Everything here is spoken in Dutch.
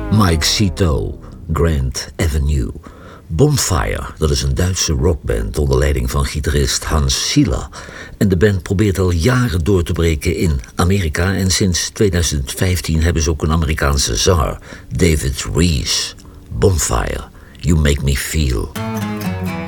Mike Cito, Grand Avenue. Bonfire, dat is een Duitse rockband onder leiding van gitarist Hans Zieler. En de band probeert al jaren door te breken in Amerika. En sinds 2015 hebben ze ook een Amerikaanse zanger, David Rees. Bonfire, You Make Me Feel.